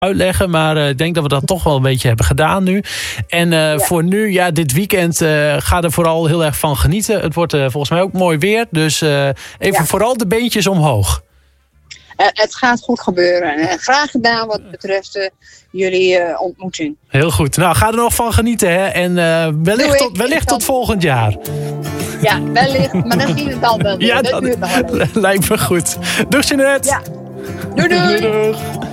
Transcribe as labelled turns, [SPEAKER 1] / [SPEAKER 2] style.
[SPEAKER 1] uitleggen. Maar ik denk dat we dat toch wel een beetje hebben gedaan nu. En voor nu, dit weekend ga er vooral heel erg van genieten. Het wordt volgens mij ook mooi weer. Dus even vooral de beentjes omhoog.
[SPEAKER 2] Het gaat goed gebeuren. Graag gedaan wat betreft jullie ontmoeting.
[SPEAKER 1] Heel goed. Nou, ga er nog van genieten. Hè? En wellicht tot volgend jaar.
[SPEAKER 2] Ja, wellicht. Maar dan zien we het dan wel.
[SPEAKER 1] Ja, dat lijkt me goed. Doeg, Jeanette.
[SPEAKER 2] Ja. Doei.
[SPEAKER 1] Doeg.